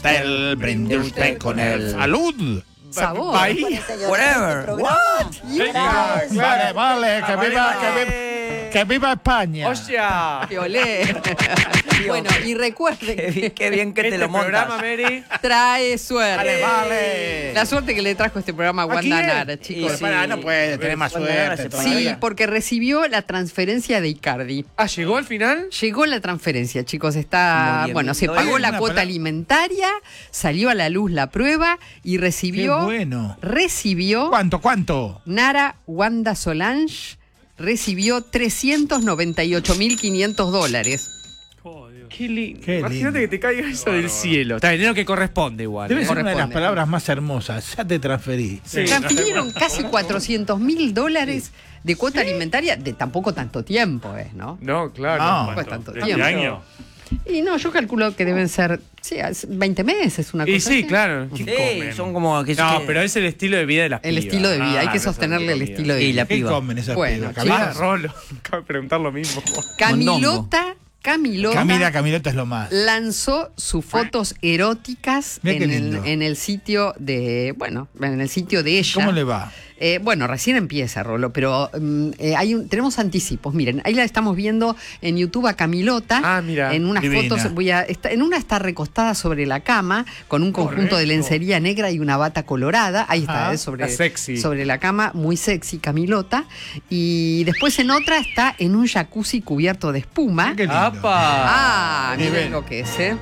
pastel, brinde usted con el salud. Sabor. Whatever. What? Vale, que viva España. ¡Hostia! ¡Qué olé! Bueno, y recuerden Qué bien que te lo montas. programa, Mary. trae suerte. Vale. La suerte que le trajo este programa a Wanda quién? Nara, chicos. Sí. No puede tener más Wanda Nara suerte. se todavía. Sí, porque recibió la transferencia de Icardi. Ah, ¿llegó al final? Llegó la transferencia, chicos. Está, Muy bien. bueno, se Oye, pagó la una cuota palabra- alimentaria, salió a la luz la prueba y recibió. Qué bueno. Recibió. ¿Cuánto? Nara Wanda Solange recibió $398.500. Qué lindo. Qué Imagínate lindo. que te caiga eso del cielo. Está dinero que corresponde igual. Debe ser una de las corresponde. palabras más hermosas. Ya te transferí. Sí. Transfirieron casi $400.000 de cuota alimentaria de tampoco tanto tiempo, ¿no? No, claro. No. Tampoco es tanto ¿Este tiempo. año? Y no, yo calculo que deben ser 20 meses, una cosa Y sí, así. claro. Sí, son como que No, pero es el estilo de vida de las El pibas. estilo de vida, hay que no son sostenerle el comida. estilo de Y vida. la ¿Qué piba. comen esas Bueno, pibas? chicos. Ah, Rolo. Acabo de preguntar lo mismo. Camilota Camilota es lo más. lanzó sus fotos eróticas Mirá qué en lindo. en el sitio de, bueno, en el sitio de ella. ¿Cómo le va? Bueno, recién empieza, Rolo, pero tenemos anticipos. Miren, ahí la estamos viendo en YouTube a Camilota. Ah, mira. En unas Divina. fotos, en una está recostada sobre la cama con un conjunto de lencería negra y una bata colorada. Ahí está, Ajá. sobre, Está sexy. sobre la cama, muy sexy, Camilota. Y después en otra está en un jacuzzi cubierto de espuma. Qué lindo. Ah, miren Nivel. lo que es, ¿eh?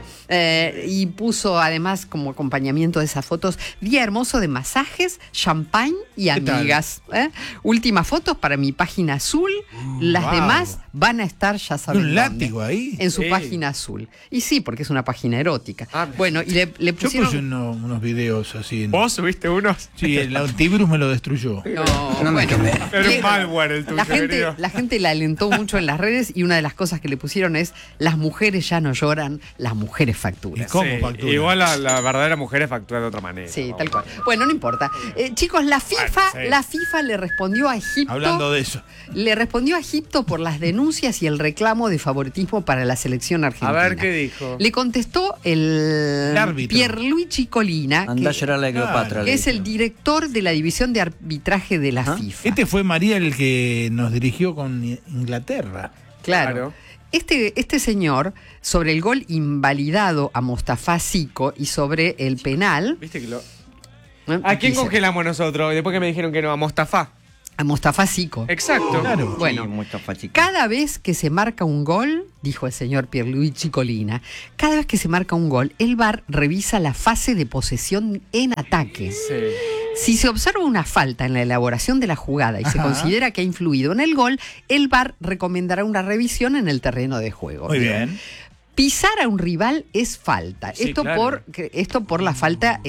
Y puso además como acompañamiento de esas fotos día hermoso de masajes, champagne y ¿Qué tal? amigas. Últimas fotos para mi página azul. Las wow. demás van a estar, ya saben, Un dónde. látigo ahí. En su Sí. página azul. Y sí, porque es una página erótica. Ah, Bueno, y le Yo pusieron. puse unos videos así. ¿Vos subiste unos? Sí, el antivirus me lo destruyó. No, bueno. Era Le- un malware el tuyo, querido. la gente la alentó mucho en las redes y una de las cosas que le pusieron es: las mujeres ya no lloran, las mujeres ¿Y facturan. cómo Sí, factura? igual la verdadera mujer es factura de otra manera. Sí, vamos. tal cual. Bueno, no importa. Chicos, la FIFA, Bueno, sí. la FIFA le respondió a Egipto. Hablando de eso. Le respondió a Egipto por las denuncias y el reclamo de favoritismo para la selección A argentina. ver qué dijo. Le contestó el árbitro. Pierluigi Colina, Andá a llorar a la Cleopatra. que es el director de la división de arbitraje de la Ajá. FIFA. Este fue María el que nos dirigió con Inglaterra. Claro. Claro. Este señor, sobre el gol invalidado a Mostafa Zico y sobre el penal. ¿Viste que lo.? ¿eh? ¿A quién Dice, congelamos nosotros? Después que me dijeron que no, a Mostafa. A Mostafa Zico. Exacto. Claro. Bueno, Sí, muy fácil. cada vez que se marca un gol, dijo el señor Pierluigi Colina, cada vez que se marca un gol, el VAR revisa la fase de posesión en ataque. Sí. Si se observa una falta en la elaboración de la jugada y se Ajá. considera que ha influido en el gol, el VAR recomendará una revisión en el terreno de juego. Muy bien. Pisar a un rival es falta. Sí, esto, claro. esto por la falta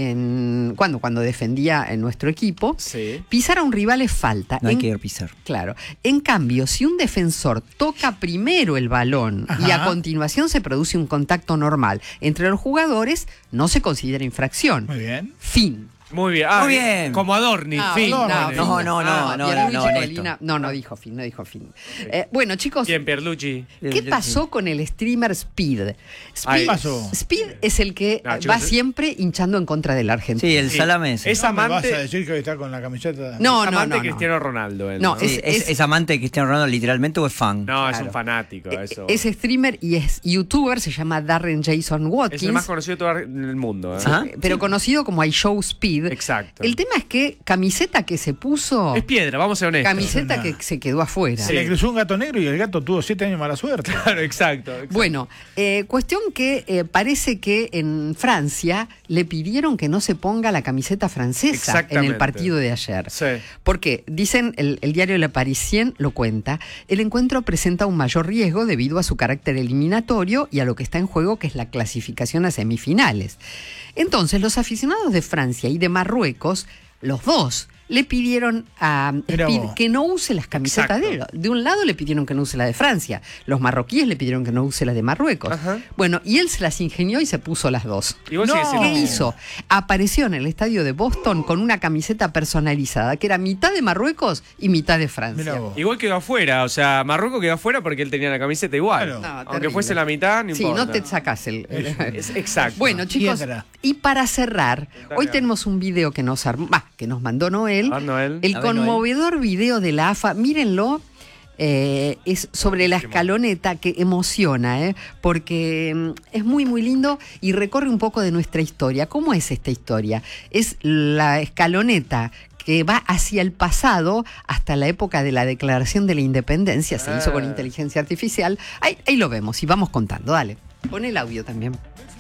cuando defendía en nuestro equipo. Sí. Pisar a un rival es falta. No hay que pisar. Claro. En cambio, si un defensor toca primero el balón y a Ajá. continuación se produce un contacto normal entre los jugadores, no se considera infracción. Muy bien. Fin. Muy bien. Muy bien. Como Adorni. fin. no, no, Pierluigi no, Colina- no dijo fin, no dijo fin. Bueno, chicos, ¿Quién, Pierluigi? ¿qué pasó con el streamer Speed? Ay. ¿Qué pasó? Speed es el que No, chicos, va siempre hinchando en contra del Argentina. Sí, el Sí. salame ese. Es ¿Me vas a amante. decir que hoy está con la camiseta? No, es no, amante no, de no. Cristiano Ronaldo. él, No, ¿no? Sí, es amante de Cristiano Ronaldo literalmente o es fan. No, es Claro. un fanático. Eso. Es streamer y es youtuber, se llama Darren Jason Watkins. Es el más conocido de todo el mundo. ¿eh? Ajá. Pero conocido como iShowSpeed. Exacto. El tema es que camiseta que se puso, Es piedra, vamos a ser honestos. camiseta Es una- que se quedó afuera. Se le cruzó un gato negro y el gato tuvo 7 años de mala suerte. Claro, exacto. Bueno, cuestión que parece que en Francia le pidieron que no se ponga la camiseta francesa en Exactamente. el partido de ayer. Sí. Porque, dicen, el diario Le Parisien lo cuenta, el encuentro presenta un mayor riesgo debido a su carácter eliminatorio y a lo que está en juego, que es la clasificación a semifinales. Entonces, los aficionados de Francia y de Marruecos, los dos, le pidieron a Mirá Speed vos. que no use las camisetas Exacto. de él. De un lado le pidieron que no use la de Francia, los marroquíes le pidieron que no use la de Marruecos. Ajá. Bueno, y él se las ingenió y se puso las dos. Igual No. sigue siendo- ¿Qué hizo? Apareció en el estadio de Boston con una camiseta personalizada que era mitad de Marruecos y mitad de Francia. Mirá vos. Igual quedó afuera, o sea, Marruecos quedó afuera porque él tenía la camiseta igual. Claro. No, Aunque terrible. fuese la mitad, no Sí, importa. no te sacás el... Exacto. Bueno, chicos, Piedra. y para cerrar, hoy bien. tenemos un video que nos que nos mandó Noel. Ah, Noel. El A ver, conmovedor video de la AFA, mírenlo. Es sobre la escaloneta que emociona, porque es muy muy lindo y recorre un poco de nuestra historia. ¿Cómo es esta historia? Es la escaloneta que va hacia el pasado hasta la época de la Declaración de la Independencia, se hizo con inteligencia artificial. Ahí lo vemos y vamos contando, dale. Pon el audio también.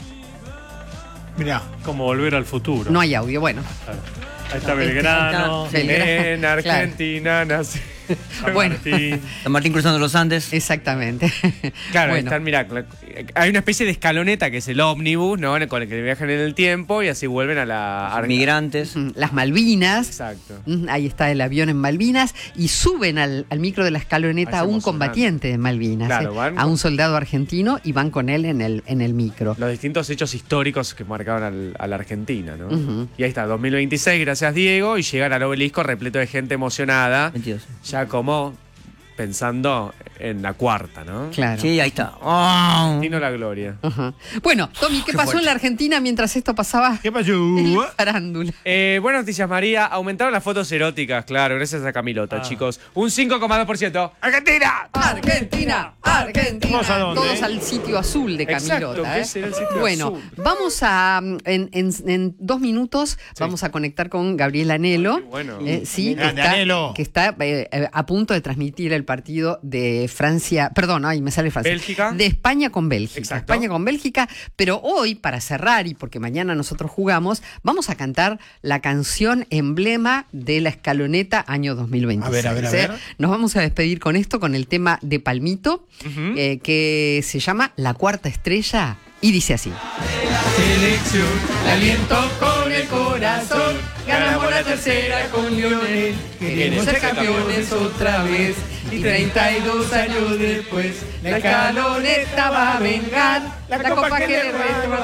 Mirá. Como volver al futuro. No hay audio, bueno. Claro. Ahí está Belgrano. En Claro. Argentina nací. San Bueno. Martín. San Martín cruzando los Andes. Exactamente. Claro, Bueno. están, mirá, hay una especie de escaloneta que es el ómnibus, ¿no? Con el que viajan en el tiempo y así vuelven a la... Migrantes. Las Malvinas. Exacto. Ahí está el avión en Malvinas y suben al micro de la escaloneta Ah, a es un emocionante. combatiente de Malvinas, Claro, van a con- un soldado argentino y van con él en el micro. Los distintos hechos históricos que marcaban a la Argentina, ¿no? Ujú. Y ahí está, 2026, gracias Diego, y llegan al obelisco repleto de gente emocionada, 22. ya como pensando en la cuarta, ¿no? Claro. Sí, ahí está. Oh. Destino la gloria. Ajá. Bueno, Tommy, ¿qué pasó en la Argentina mientras esto pasaba ¿Qué pasó? en la farándula? Buenas noticias, María. Aumentaron las fotos eróticas, claro, gracias a Camilota, chicos. Un 5,2%. ¡Argentina! Argentina, Argentina. ¿Vamos a dónde? Todos al sitio azul de Camilota. Exacto, ¿qué será el sitio Bueno, azul? vamos a en 2 minutos vamos a conectar con Gabriel Anelo. Qué bueno. Sí, Grande, Anelo. que está a punto de transmitir el partido de Francia, perdón, ay, me sale Francia. Bélgica. De España con Bélgica. Exacto. España con Bélgica, pero hoy, para cerrar y porque mañana nosotros jugamos, vamos a cantar la canción emblema de la escaloneta año 2026. A ver. Nos vamos a despedir con esto, con el tema de Palmito, que se llama La Cuarta Estrella y dice así. Selección, la aliento con el corazón, ganamos la tercera con Lionel, queremos ser campeones otra vez, y 32 años después, la escaloneta va a vengar, la copa que le retro